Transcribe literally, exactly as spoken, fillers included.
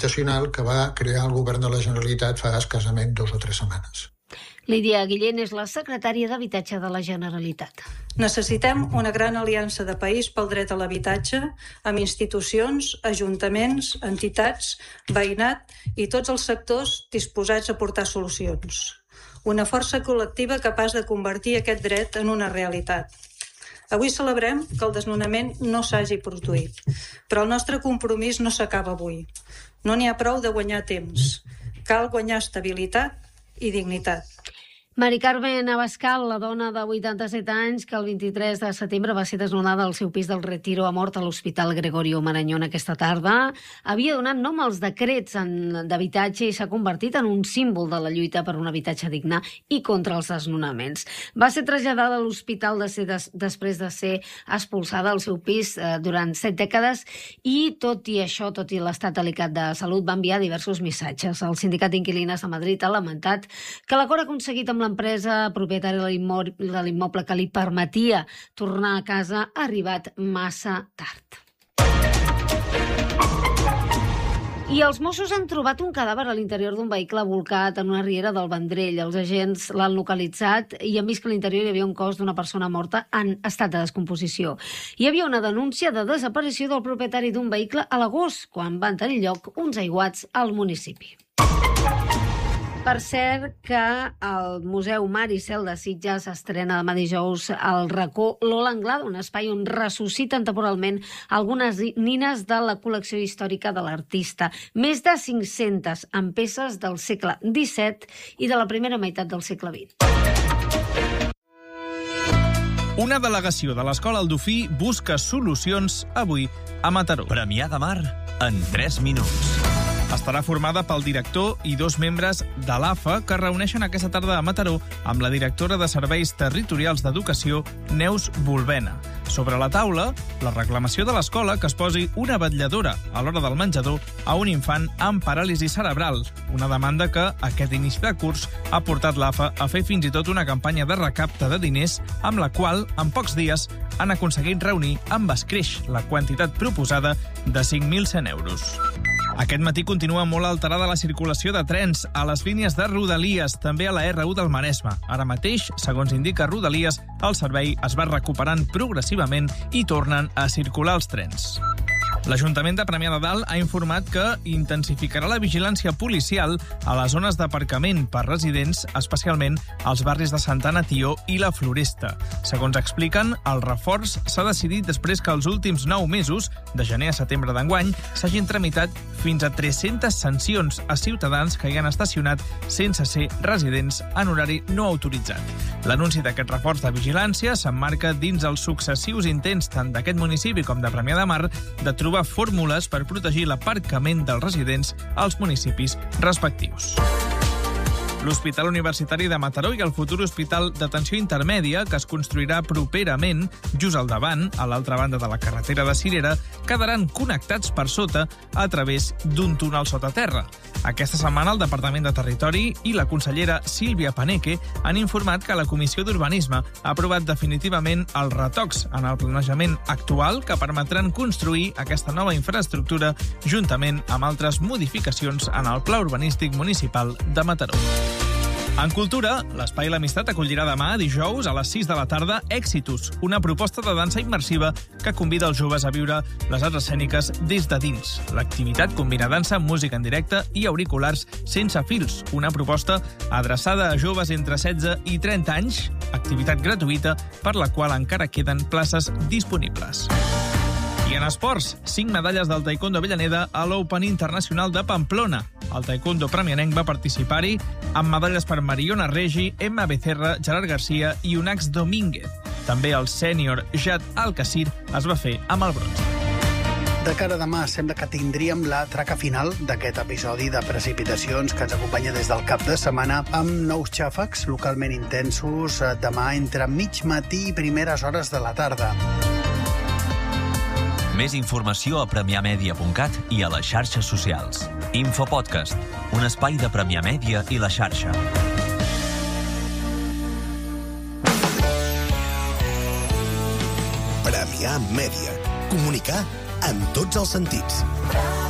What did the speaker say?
habitacional que va crear el govern de la Generalitat fa escassament dos o tres setmanes. Lídia Guillén és la secretària d'Habitatge de la Generalitat. Necessitem una gran aliança de país pel dret a l'habitatge amb institucions, ajuntaments, entitats, veïnat i tots els sectors disposats a aportar solucions. Una força col·lectiva capaç de convertir aquest dret en una realitat. Avui celebrem que el desnonament no s'hagi produït, però el nostre compromís no s'acaba avui. No n'hi ha prou de guanyar temps. Cal guanyar estabilitat i dignitat. Mari Carmen Abascal, la dona de vuitanta-set anys que el vint-i-tres de setembre va ser desnonada al seu pis del Retiro, ha mort a l'Hospital Gregorio Marañón aquesta tarda. Havia donat nom als decrets d'habitatge i s'ha convertit en un símbol de la lluita per un habitatge digne i contra els desnonaments. Va ser traslladada a l'hospital de ser des, després de ser expulsada al seu pis eh, durant set dècades i tot i això, tot i l'estat delicat de salut, va enviar diversos missatges. El Sindicat d'Inquilines de Madrid ha lamentat que l'acord aconseguit amb l'empresa propietària de l'immoble que li permetia tornar a casa ha arribat massa tard. I els Mossos han trobat un cadàver a l'interior d'un vehicle volcat en una riera del Vendrell. Els agents l'han localitzat i han vist que a l'interior hi havia un cos d'una persona morta en estat de descomposició. Hi havia una denúncia de desaparició del propietari d'un vehicle a l'agost, quan van tenir lloc uns aiguats al municipi. Per cert que el Museu Mar i Cel de Sitges estrena demà dijous al racó Lola Anglada, un espai on ressusciten temporalment algunes nines de la col·lecció històrica de l'artista. Més de cinc-centes amb peces del segle disset i de la primera meitat del segle vint. Una delegació de l'Escola Aldofí busca solucions avui a Mataró. Premià de Mar en tres minuts. Estarà formada pel director i dos membres de l'A F A que reuneixen aquesta tarda a Mataró amb la directora de Serveis Territorials d'Educació, Neus Volbena. Sobre la taula, la reclamació de l'escola que es posi una vetlladora a l'hora del menjador a un infant amb paràlisi cerebral, una demanda que aquest inici de curs ha portat l'A F A a fer fins i tot una campanya de recapte de diners amb la qual, en pocs dies, han aconseguit reunir amb escreix la quantitat proposada de cinc mil cent euros. Aquest matí continua molt alterada la circulació de trens a les línies de Rodalies, també a la erre u del Maresme. Ara mateix, segons indica Rodalies, el servei es va recuperant progressivament i tornen a circular els trens. L'Ajuntament de Premià de Dalt ha informat que intensificarà la vigilància policial a les zones d'aparcament per residents, especialment als barris de Santana Tió i la Floresta. Segons expliquen, el reforç s'ha decidit després que els últims nou mesos, de gener a setembre d'enguany, s'hagin tramitat fins a tres-centes sancions a ciutadans que hi han estacionat sense ser residents en horari no autoritzat. L'anunci d'aquest reforç de vigilància s'emmarca dins els successius intents tant d'aquest municipi com de Premià de Mar de trobar fórmules per protegir l'aparcament dels residents als municipis respectius. L'Hospital Universitari de Mataró i el futur Hospital d'Atenció Intermèdia, que es construirà properament, just al davant, a l'altra banda de la carretera de Cirera, quedaran connectats per sota a través d'un túnel sota terra. Aquesta setmana el Departament de Territori i la consellera Sílvia Paneque han informat que la Comissió d'Urbanisme ha aprovat definitivament els retocs en el planejament actual que permetran construir aquesta nova infraestructura juntament amb altres modificacions en el Pla Urbanístic Municipal de Mataró. En cultura, l'Espai L'Amistat acollirà demà, dijous, a les sis de la tarda, Exitus, una proposta de dansa immersiva que convida els joves a viure les arts escèniques des de dins. L'activitat combina dansa, música en directe i auriculars sense fils, una proposta adreçada a joves entre setze i trenta anys, activitat gratuïta per la qual encara queden places disponibles. I en esports, cinc medalles del taekwondo Avellaneda a l'Open Internacional de Pamplona. El taekwondo premianenc va participar-hi amb medalles per Mariona Regi, Emma Becerra, Gerard Garcia i Unax Domínguez. També el sènior Jad Alcacir es va fer amb el bronze. De cara a demà, sembla que tindríem la traca final d'aquest episodi de precipitacions que ens acompanya des del cap de setmana amb nous xàfecs localment intensos demà entre mig matí i primeres hores de la tarda. Més informació a premià mèdia punt cat i a les xarxes socials. Infopodcast, un espai de Premià Mèdia i la xarxa. Premià Mèdia. Comunicar en tots els sentits.